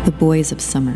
The Boys of Summer.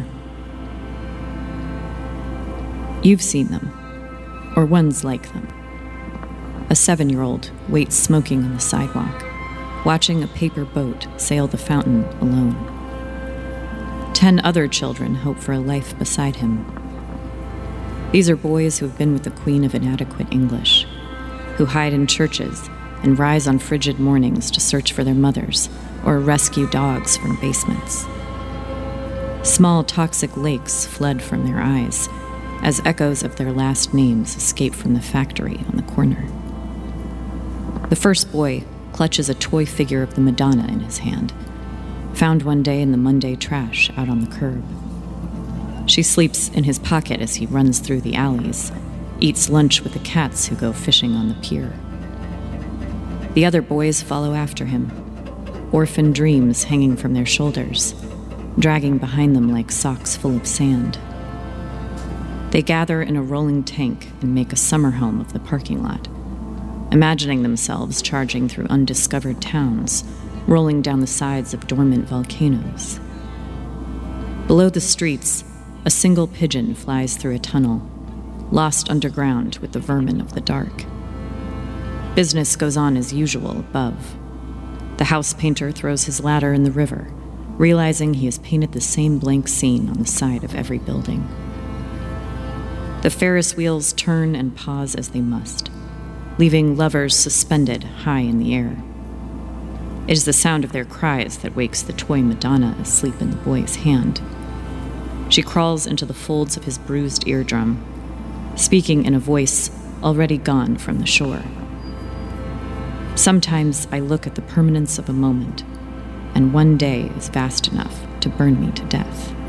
You've seen them, or ones like them. A 7-year-old waits smoking on the sidewalk, watching a paper boat sail the fountain alone. 10 other children hope for a life beside him. These are boys who have been with the queen of inadequate English, who hide in churches and rise on frigid mornings to search for their mothers or rescue dogs from basements. Small toxic lakes fled from their eyes as echoes of their last names escape from the factory on the corner. The first boy clutches a toy figure of the Madonna in his hand, found one day in the Monday trash out on the curb. She sleeps in his pocket as he runs through the alleys, eats lunch with the cats who go fishing on the pier. The other boys follow after him, orphan dreams hanging from their shoulders, dragging behind them like socks full of sand. They gather in a rolling tank and make a summer home of the parking lot, imagining themselves charging through undiscovered towns, rolling down the sides of dormant volcanoes. Below the streets, a single pigeon flies through a tunnel, lost underground with the vermin of the dark. Business goes on as usual above. The house painter throws his ladder in the river, realizing he has painted the same blank scene on the side of every building. The Ferris wheels turn and pause as they must, leaving lovers suspended high in the air. It is the sound of their cries that wakes the toy Madonna asleep in the boy's hand. She crawls into the folds of his bruised eardrum, speaking in a voice already gone from the shore. Sometimes I look at the permanence of a moment, and one day is vast enough to burn me to death.